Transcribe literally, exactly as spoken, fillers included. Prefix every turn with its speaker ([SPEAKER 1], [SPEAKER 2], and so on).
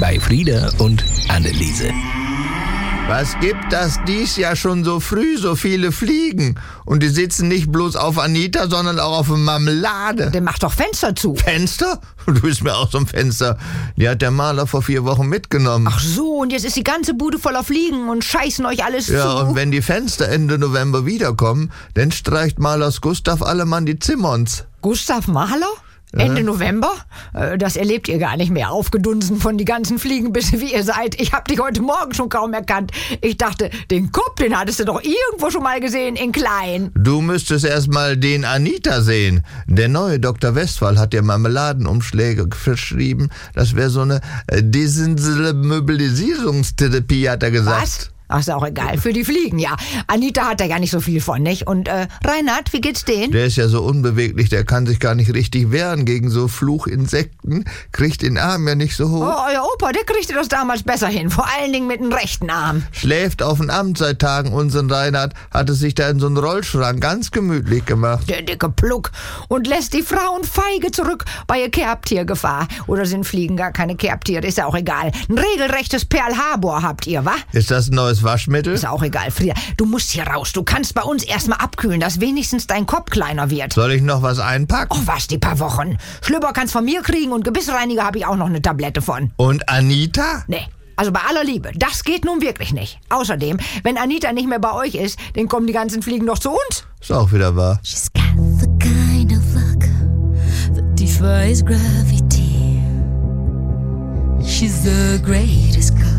[SPEAKER 1] bei Frieda und Anneliese.
[SPEAKER 2] Was gibt das dies Jahr schon so früh, so viele Fliegen? Und die sitzen nicht bloß auf Anita, sondern auch auf der Marmelade.
[SPEAKER 3] Der macht doch Fenster zu.
[SPEAKER 2] Fenster? Du bist mir auch so ein Fenster. Die hat der Maler vor vier Wochen mitgenommen.
[SPEAKER 3] Ach so, und jetzt ist die ganze Bude voller Fliegen und scheißen euch alles
[SPEAKER 2] ja,
[SPEAKER 3] zu.
[SPEAKER 2] Ja, und wenn die Fenster Ende November wiederkommen, dann streicht Malers Gustav Allemann die Zimmons.
[SPEAKER 3] Gustav Mahler? Ende November? Äh, Das erlebt ihr gar nicht mehr. Aufgedunsen von die ganzen Fliegenbisse, wie ihr seid. Ich hab dich heute Morgen schon kaum erkannt. Ich dachte, den Kupp, den hattest du doch irgendwo schon mal gesehen, in klein.
[SPEAKER 2] Du müsstest erst mal den Anita sehen. Der neue Doktor Westphal hat dir Marmeladenumschläge verschrieben. Das wäre so eine äh, Desensibilisierungstherapie, hat er gesagt.
[SPEAKER 3] Was? Ach, ist auch egal. Für die Fliegen, ja. Anita hat da ja nicht so viel von, nicht? Und äh, Reinhard, wie geht's denen?
[SPEAKER 2] Der ist ja so unbeweglich, der kann sich gar nicht richtig wehren gegen so Fluchinsekten. Kriegt den Arm ja nicht so hoch.
[SPEAKER 3] Oh, euer Opa, der kriegte das damals besser hin. Vor allen Dingen mit dem rechten Arm.
[SPEAKER 2] Schläft auf dem Amt seit Tagen. Unseren Reinhard hat es sich da in so einen Rollschrank ganz gemütlich gemacht.
[SPEAKER 3] Der dicke Pluck. Und lässt die Frauen feige zurück bei ihr Kerbtiergefahr. Oder sind Fliegen gar keine Kerbtiere? Ist ja auch egal. Ein regelrechtes Pearl Harbor habt ihr, wa?
[SPEAKER 2] Ist das ein neues Waschmittel?
[SPEAKER 3] Ist auch egal, Frieda. Du musst hier raus. Du kannst bei uns erstmal abkühlen, dass wenigstens dein Kopf kleiner wird.
[SPEAKER 2] Soll ich noch was einpacken?
[SPEAKER 3] Oh, was, die paar Wochen. Schlüpper kannst von mir kriegen und Gebissreiniger habe ich auch noch eine Tablette von.
[SPEAKER 2] Und Anita?
[SPEAKER 3] Nee. Also bei aller Liebe, das geht nun wirklich nicht. Außerdem, wenn Anita nicht mehr bei euch ist, dann kommen die ganzen Fliegen doch zu uns.
[SPEAKER 2] Ist auch wieder wahr.
[SPEAKER 4] She's got the kind of luck that defies gravity. She's the greatest girl